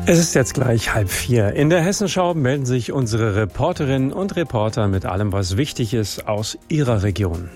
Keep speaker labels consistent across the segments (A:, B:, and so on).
A: Es ist jetzt gleich 3:30. In der Hessenschau melden sich unsere Reporterinnen und Reporter mit allem, was wichtig ist aus ihrer Region.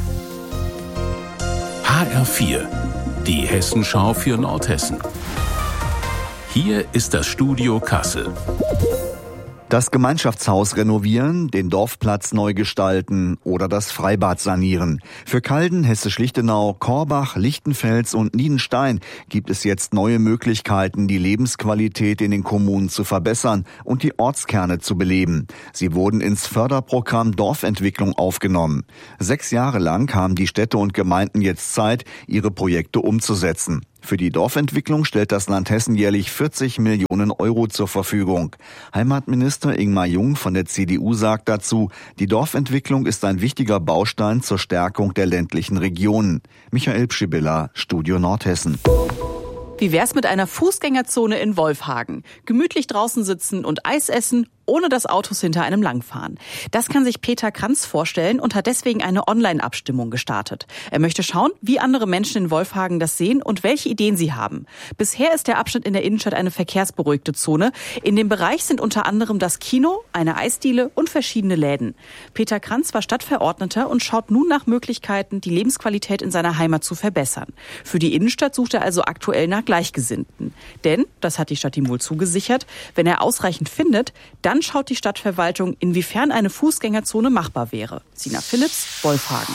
B: HR4, die Hessenschau für Nordhessen. Hier ist das Studio Kassel.
C: Das Gemeinschaftshaus renovieren, den Dorfplatz neu gestalten oder das Freibad sanieren. Für Calden, Hessisch-Lichtenau, Korbach, Lichtenfels und Niedenstein gibt es jetzt neue Möglichkeiten, die Lebensqualität in den Kommunen zu verbessern und die Ortskerne zu beleben. Sie wurden ins Förderprogramm Dorfentwicklung aufgenommen. 6 Jahre lang haben die Städte und Gemeinden jetzt Zeit, ihre Projekte umzusetzen. Für die Dorfentwicklung stellt das Land Hessen jährlich 40 Millionen Euro zur Verfügung. Heimatminister Ingmar Jung von der CDU sagt dazu, die Dorfentwicklung ist ein wichtiger Baustein zur Stärkung der ländlichen Regionen. Michael Pschibilla, Studio Nordhessen.
D: Wie wär's mit einer Fußgängerzone in Wolfhagen? Gemütlich draußen sitzen und Eis essen, ohne dass Autos hinter einem langfahren. Das kann sich Peter Kranz vorstellen und hat deswegen eine Online-Abstimmung gestartet. Er möchte schauen, wie andere Menschen in Wolfhagen das sehen und welche Ideen sie haben. Bisher ist der Abschnitt in der Innenstadt eine verkehrsberuhigte Zone. In dem Bereich sind unter anderem das Kino, eine Eisdiele und verschiedene Läden. Peter Kranz war Stadtverordneter und schaut nun nach Möglichkeiten, die Lebensqualität in seiner Heimat zu verbessern. Für die Innenstadt sucht er also aktuell nach Gleichgesinnten. Denn, das hat die Stadt ihm wohl zugesichert, wenn er ausreichend findet, dann schaut die Stadtverwaltung, inwiefern eine Fußgängerzone machbar wäre. Sina Philipps, Wolfhagen.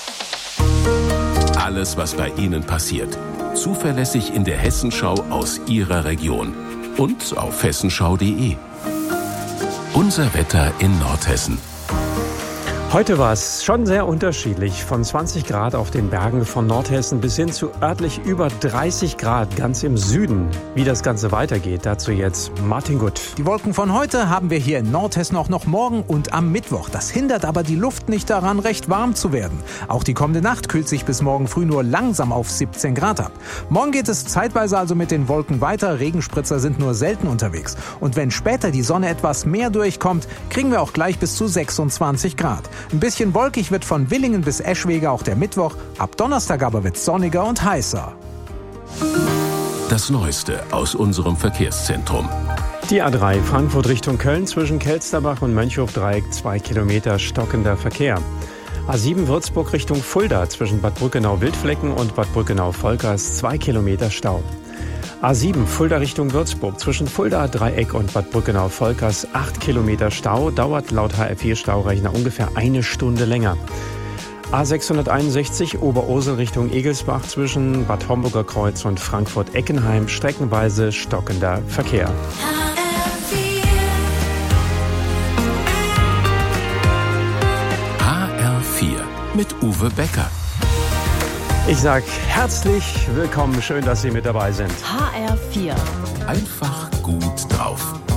B: Alles, was bei Ihnen passiert. Zuverlässig in der Hessenschau aus Ihrer Region. Und auf hessenschau.de. Unser Wetter in Nordhessen.
A: Heute war es schon sehr unterschiedlich, von 20 Grad auf den Bergen von Nordhessen bis hin zu örtlich über 30 Grad ganz im Süden. Wie das Ganze weitergeht, dazu jetzt Martin Gutt.
E: Die Wolken von heute haben wir hier in Nordhessen auch noch morgen und am Mittwoch. Das hindert aber die Luft nicht daran, recht warm zu werden. Auch die kommende Nacht kühlt sich bis morgen früh nur langsam auf 17 Grad ab. Morgen geht es zeitweise also mit den Wolken weiter. Regenspritzer sind nur selten unterwegs. Und wenn später die Sonne etwas mehr durchkommt, kriegen wir auch gleich bis zu 26 Grad. Ein bisschen wolkig wird von Willingen bis Eschwege auch der Mittwoch. Ab Donnerstag aber wird's sonniger und heißer.
B: Das Neueste aus unserem Verkehrszentrum.
A: Die A3 Frankfurt Richtung Köln zwischen Kelsterbach und Mönchhof-Dreieck 2 Kilometer stockender Verkehr. A7 Würzburg Richtung Fulda zwischen Bad Brückenau-Wildflecken und Bad Brückenau-Volkers 2 Kilometer Stau. A7 Fulda Richtung Würzburg zwischen Fulda Dreieck und Bad Brückenau-Volkers 8 Kilometer Stau, dauert laut HF4-Staurechner ungefähr 1 Stunde länger. A661 Oberursel Richtung Egelsbach zwischen Bad Homburger Kreuz und Frankfurt-Eckenheim streckenweise stockender Verkehr.
B: HR4 mit Uwe Becker.
A: Ich sag herzlich willkommen, schön, dass Sie mit dabei sind.
F: HR4.
B: Einfach gut drauf.